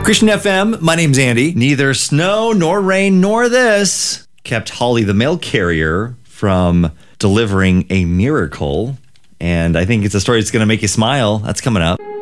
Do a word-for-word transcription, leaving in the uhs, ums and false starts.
Christian F M, my name's Andy. Neither snow nor rain nor this kept Holly the mail carrier from delivering a miracle. And I think it's a story that's going to make you smile. That's coming up.